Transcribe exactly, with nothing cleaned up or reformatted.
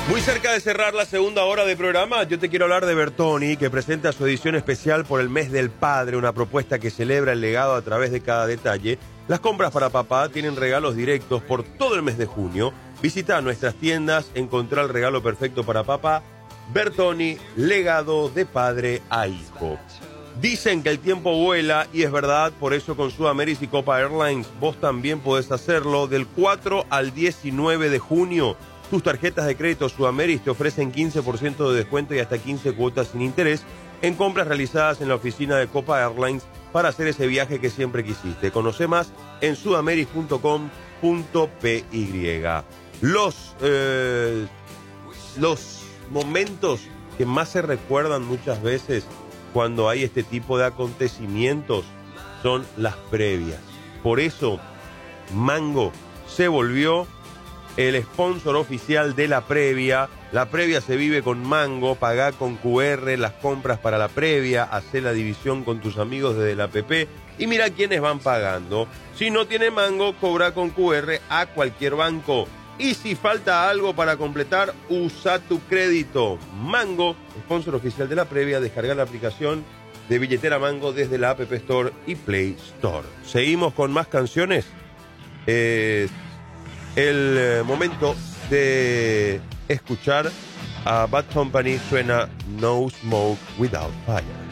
Muy cerca de cerrar la segunda hora de programa, yo te quiero hablar de Bertoni, que presenta su edición especial por el mes del padre, una propuesta que celebra el legado a través de cada detalle. Las compras para papá tienen regalos directos por todo el mes de junio. Visita nuestras tiendas, encontrar el regalo perfecto para papá. Bertoni, legado de padre a hijo. Dicen que el tiempo vuela y es verdad, por eso con Sudamérica y Copa Airlines vos también podés hacerlo del cuatro al diecinueve de junio. Tus tarjetas de crédito Sudamérica te ofrecen quince por ciento de descuento y hasta quince cuotas sin interés en compras realizadas en la oficina de Copa Airlines para hacer ese viaje que siempre quisiste. Conoce más en sudameric punto com punto p y. Los, eh, los momentos que más se recuerdan muchas veces cuando hay este tipo de acontecimientos son las previas. Por eso, Mango se volvió el sponsor oficial de la previa. La previa se vive con Mango. Pagá con cu erre las compras para la previa. Hacé la división con tus amigos desde la app. Y mira quiénes van pagando. Si no tiene Mango, cobra con cu erre a cualquier banco. Y si falta algo para completar, usa tu crédito. Mango, sponsor oficial de la previa. Descarga la aplicación de billetera Mango desde la App Store y Play Store. Seguimos con más canciones. Eh... El eh, momento de escuchar a Bad Company. Suena No Smoke Without Fire.